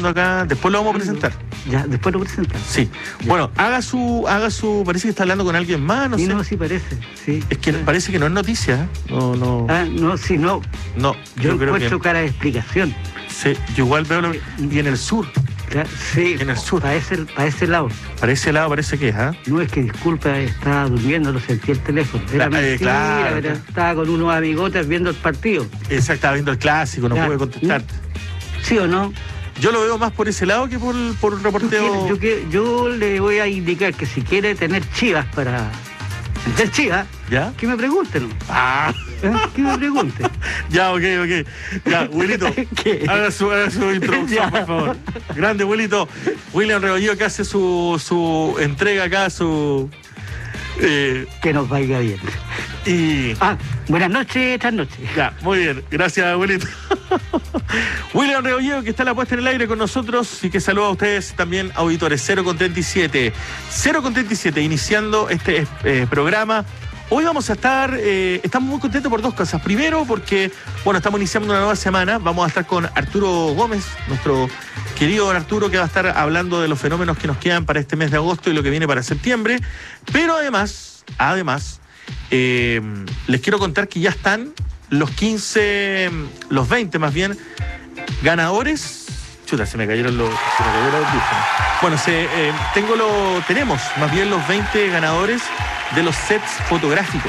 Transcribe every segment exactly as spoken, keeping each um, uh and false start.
haciendo acá. Después lo vamos a presentar. Ya, después lo presentan. Sí. Ya. Bueno, haga su, haga su. Parece que está hablando con alguien más, no sí, sé. No, sí parece. Sí. Es que parece que no es noticia. No, no. Ah, no, sí, no. No. Yo, yo creo encuentro que... cara de explicación. Sí, yo igual veo lo... y en el sur. Sí, en el sur. Para ese, para ese lado. Para ese lado parece que es, ¿ah? No, es que disculpa, estaba durmiendo, no sentí el teléfono. Era Claro, mentira, claro, era, claro. estaba con unos amigotes viendo el partido. Exacto, estaba viendo el clásico, no Ya. pude contestarte. ¿Sí o no? Yo lo veo más por ese lado que por, por un reporteo. Yo, quiero, yo, yo le voy a indicar que si quiere tener chivas para vender chivas, ¿Ya? que me pregunten. Ah. ¿Eh? Que me pregunten. Ya, ok, ok. Ya, Wilito, haga su, haga su introducción, por favor. Grande, Wilito. William Rebolledo, que hace su, su entrega acá, su... Eh, que nos vaya bien. Y... Ah, buenas noches, esta noche. Ya, muy bien. Gracias, Wilito. William Rebolledo, que está en la puesta en el aire con nosotros y que saluda a ustedes también, auditores. cero con treinta y siete. cero con treinta y siete, iniciando este eh, programa. Hoy vamos a estar, eh, estamos muy contentos por dos cosas. Primero, porque, bueno, estamos iniciando una nueva semana. Vamos a estar con Arturo Gómez, nuestro querido Arturo, que va a estar hablando de los fenómenos que nos quedan para este mes de agosto y lo que viene para septiembre. Pero además, además, eh, les quiero contar que ya están los quince, los veinte más bien, ganadores. Chuta, se me cayeron los, se me cayeron los audífonos. Bueno, se, eh, tengo lo, tenemos más bien los veinte ganadores de los sets fotográficos.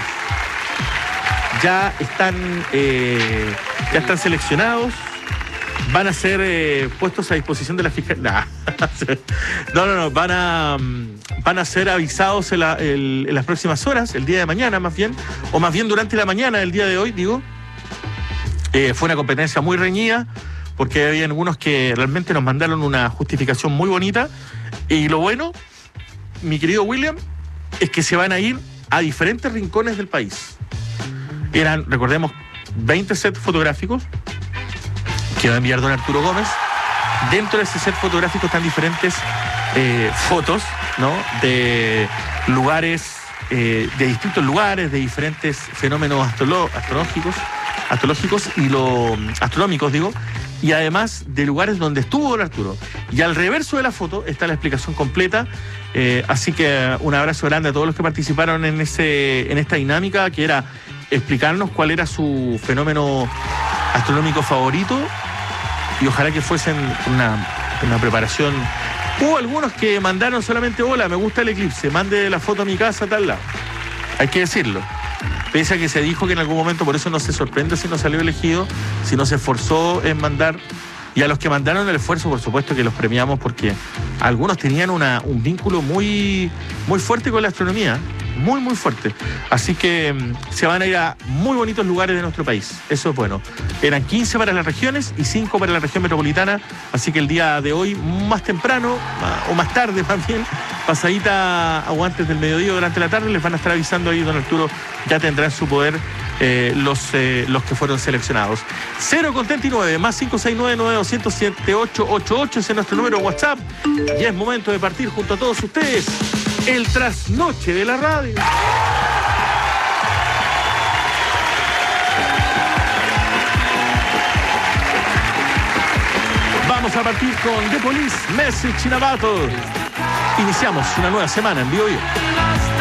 Ya están, eh, ya están seleccionados, van a ser eh, puestos a disposición de la fiscalía. No, no, no, van a, van a ser avisados en, la, el, en las próximas horas, el día de mañana más bien, o más bien durante la mañana del día de hoy, digo. Eh, fue una competencia muy reñida, porque había algunos que realmente nos mandaron una justificación muy bonita. Y lo bueno, mi querido William, es que se van a ir a diferentes rincones del país. Eran, recordemos, veinte sets fotográficos que va a enviar don Arturo Gómez. Dentro de ese set fotográfico están diferentes eh, fotos, ¿no? De lugares, eh, de distintos lugares, de diferentes fenómenos astrolo- astrológicos, astrológicos y lo astronómicos, digo, y además de lugares donde estuvo don Arturo. Y al reverso de la foto está la explicación completa. Eh, así que un abrazo grande a todos los que participaron en ese, en esta dinámica, que era explicarnos cuál era su fenómeno astronómico favorito, y ojalá que fuesen una, una preparación. Hubo algunos que mandaron solamente: hola, me gusta el eclipse, mande la foto a mi casa, tal lado. Hay que decirlo. Pese a que se dijo que en algún momento, por eso no se sorprende si no salió elegido, si no se esforzó en mandar. Y a los que mandaron el esfuerzo, por supuesto que los premiamos, porque algunos tenían una, un vínculo muy, muy fuerte con la astronomía, muy, muy fuerte. Así que um, se van a ir a muy bonitos lugares de nuestro país. Eso es bueno. Eran quince para las regiones y cinco para la región metropolitana. Así que el día de hoy, más temprano, más, o más tarde más bien, pasadita o antes del mediodía, durante la tarde, les van a estar avisando ahí, don Arturo ya tendrá en su poder eh, los, eh, los que fueron seleccionados. cero con treinta y nueve, más cinco seis nueve nueve dos cero cero siete ocho ocho ocho, ese es nuestro número WhatsApp. Y es momento de partir junto a todos ustedes el trasnoche de la radio. Vamos a partir con The Police, Message in a Bottle. Iniciamos una nueva semana en Vivo Vivo.